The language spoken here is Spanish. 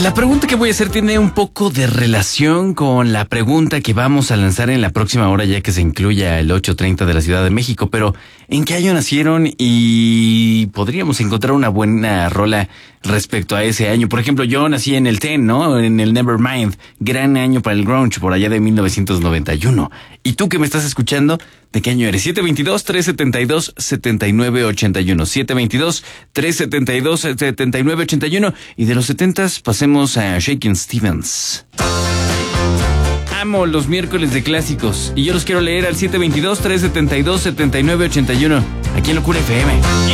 La pregunta que voy a hacer tiene un poco de relación con la pregunta que vamos a lanzar en la próxima hora, ya que se incluya el 8:30 de la Ciudad de México. Pero, ¿en qué año nacieron? Y podríamos encontrar una buena rola respecto a ese año. Por ejemplo, yo nací en el 10, ¿no? En el Nevermind. Gran año para el grunge, por allá de 1991. ¿Y tú que me estás escuchando? ¿De qué año eres? 722-372-7981. 722-372-7981. Y de los 70s pasemos a Shakin' Stevens. Amo los miércoles de clásicos. Y yo los quiero leer al 722-372-7981. Aquí en Locura FM.